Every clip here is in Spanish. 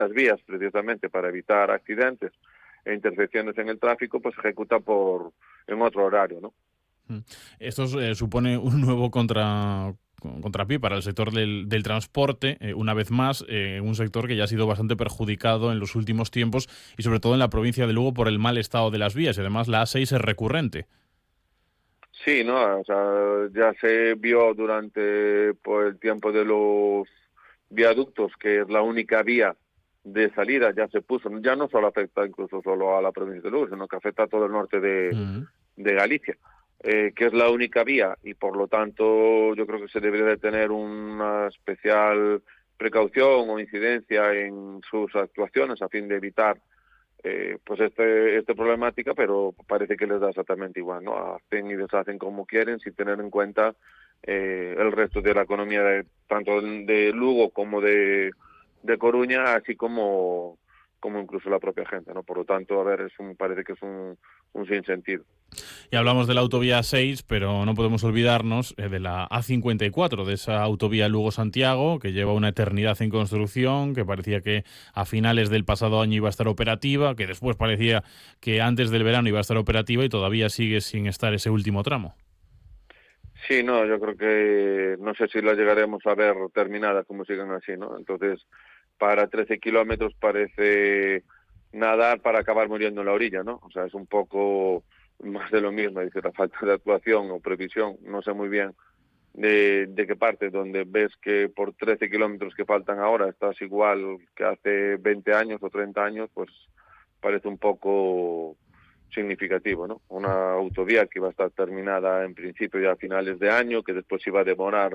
las vías precisamente para evitar accidentes e intersecciones en el tráfico, pues se ejecuta en otro horario, ¿no? Esto supone un nuevo contrapié para el sector del transporte, una vez más, un sector que ya ha sido bastante perjudicado en los últimos tiempos y sobre todo en la provincia de Lugo por el mal estado de las vías, y además la A6 es recurrente. Sí, ¿no? O sea, ya se vio durante pues, el tiempo de los viaductos, que es la única vía de salida, ya se puso, ya no solo afecta incluso solo a la provincia de Lugo, sino que afecta a todo el norte de Galicia, que es la única vía, y por lo tanto yo creo que se debería de tener una especial precaución o incidencia en sus actuaciones a fin de evitar pues esta problemática, pero parece que les da exactamente igual, ¿no? Hacen y deshacen como quieren sin tener en cuenta el resto de la economía tanto de Lugo como de Coruña, así como incluso la propia gente, ¿no? Por lo tanto, a ver, parece que es un sinsentido. Y hablamos de la autovía 6, pero no podemos olvidarnos de la A54, de esa autovía Lugo-Santiago, que lleva una eternidad en construcción, que parecía que a finales del pasado año iba a estar operativa, que después parecía que antes del verano iba a estar operativa y todavía sigue sin estar ese último tramo. Sí, no, yo creo que no sé si la llegaremos a ver terminada como sigan así, ¿no? Entonces, para 13 kilómetros parece nadar para acabar muriendo en la orilla, ¿no? O sea, es un poco más de lo mismo, dice la falta de actuación o previsión, no sé muy bien de qué parte, donde ves que por 13 kilómetros que faltan ahora estás igual que hace 20 años o 30 años, pues parece un poco significativo, ¿no? Una autovía que iba a estar terminada en principio ya a finales de año, que después iba a demorar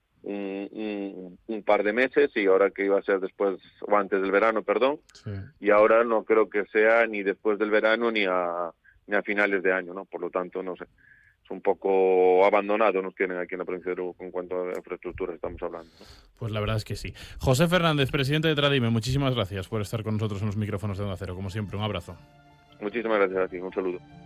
un par de meses, y ahora que iba a ser después o antes del verano, perdón, Sí. y ahora no creo que sea ni después del verano ni a finales de año, ¿no? Por lo tanto, no sé, es un poco abandonado nos tienen aquí en la provincia de Lugo en cuanto a infraestructura estamos hablando, ¿no? Pues la verdad es que sí. José Fernández, presidente de Tradime, muchísimas gracias por estar con nosotros en los micrófonos de Onda Cero. Como siempre, un abrazo. Muchísimas gracias a ti, un saludo.